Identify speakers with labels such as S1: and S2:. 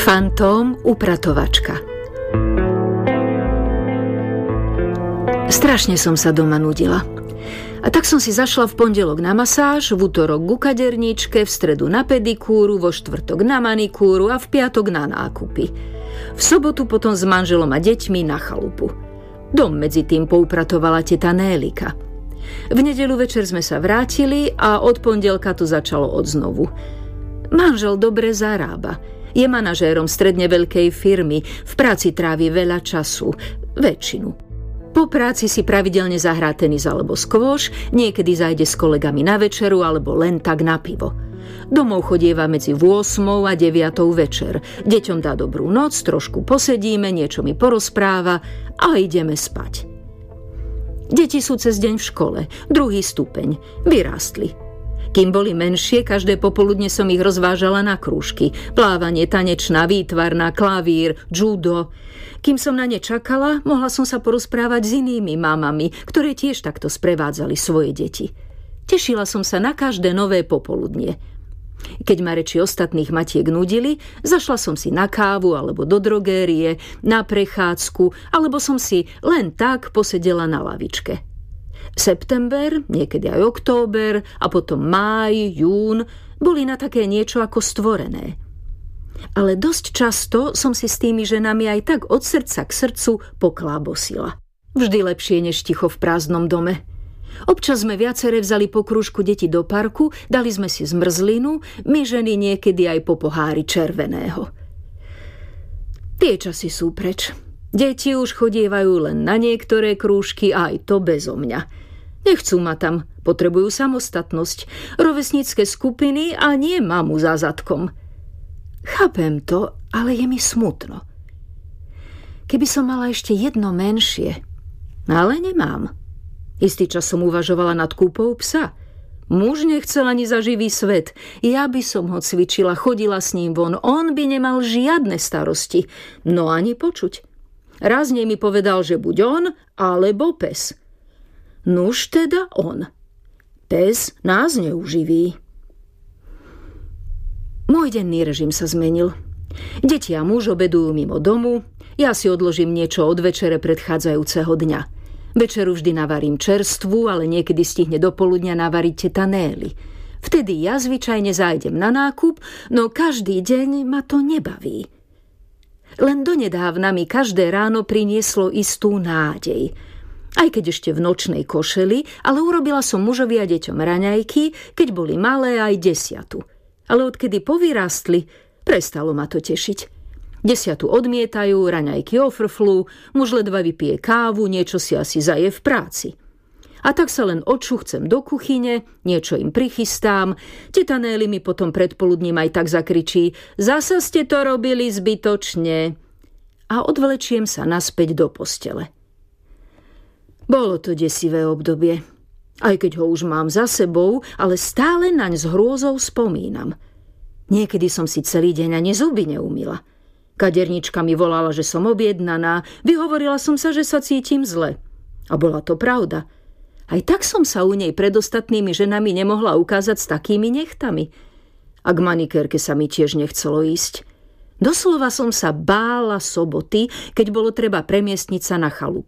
S1: Fantóm upratovačka. Strašne som sa doma nudila. A tak som si zašla v pondelok na masáž, v utorok ku kaderníčke, v stredu na pedikúru, vo štvrtok na manikúru a v piatok na nákupy. V sobotu potom s manželom a deťmi na chalupu. Dom medzi tým poupratovala teta Nélika. V nedeľu večer sme sa vrátili a od pondelka to začalo odznovu. Manžel dobre zarába. Je manažérom stredne veľkej firmy, v práci trávi veľa času, väčšinu. Po práci si pravidelne zahrá tenis alebo skvoš, niekedy zajde s kolegami na večeru alebo len tak na pivo. Domov chodieva medzi 8 a 9 večer. Deťom dá dobrú noc, trošku posedíme, niečo mi porozpráva a ideme spať. Deti sú cez deň v škole, 2. stupeň, vyrástli. Kým boli menšie, každé popoludne som ich rozvážala na krúžky. Plávanie, tanečná, výtvarná, klavír, judo. Kým som na ne čakala, mohla som sa porozprávať s inými mamami, ktoré tiež takto sprevádzali svoje deti. Tešila som sa na každé nové popoludnie. Keď ma reči ostatných matiek nudili, zašla som si na kávu alebo do drogérie, na prechádzku, alebo som si len tak posedela na lavičke. September, niekedy aj október a potom máj, jún boli na také niečo ako stvorené. Ale dosť často som si s tými ženami aj tak od srdca k srdcu poklábosila. Vždy lepšie než ticho v prázdnom dome. Občas sme viacere vzali po krúžku deti do parku, dali sme si zmrzlinu, my ženy niekedy aj po pohári červeného. Tie časy sú preč. Deti už chodievajú len na niektoré krúžky a aj to bezo mňa. Nechcú ma tam, potrebujú samostatnosť, rovesnícke skupiny a nie mamu za zadkom. Chápem to, ale je mi smutno. Keby som mala ešte jedno menšie, ale nemám. Istý čas som uvažovala nad kúpou psa. Muž nechcel ani za živý svet. Ja by som ho cvičila, chodila s ním von. On by nemal žiadne starosti. No ani počuť. Raz mi povedal, že buď on, alebo pes. Nuž teda on. Pes nás neuživí. Môj denný režim sa zmenil. Deti a muž obedujú mimo domu, ja si odložím niečo od večere predchádzajúceho dňa. Večeru vždy navarím čerstvú, ale niekedy stihne do poludňa navariť teta Néli. Vtedy ja zvyčajne zájdem na nákup, no každý deň ma to nebaví. Len donedávna mi každé ráno prinieslo istú nádej. Aj keď ešte v nočnej košeli, ale urobila som mužovi a deťom raňajky, keď boli malé aj 10. Ale odkedy povyrástli, prestalo ma to tešiť. 10 odmietajú, raňajky ofrflú, muž ledva vypije kávu, niečo si asi zaje v práci. A tak sa len odšuchcem do kuchyne, niečo im prichystám, teta Néli mi potom predpoludním aj tak zakričí: zasa ste to robili zbytočne. A odvlečiem sa naspäť do postele. Bolo to desivé obdobie. Aj keď ho už mám za sebou, ale stále naň s hrôzou spomínam. Niekedy som si celý deň ani zuby neumyla. Kadernička mi volala, že som objednaná, vyhovorila som sa, že sa cítim zle. A bola to pravda. Aj tak som sa u nej pred ostatnými ženami nemohla ukázať s takými nechtami. A k manikérke sa mi tiež nechcelo ísť. Doslova som sa bála soboty, keď bolo treba premiestniť sa na chalupu.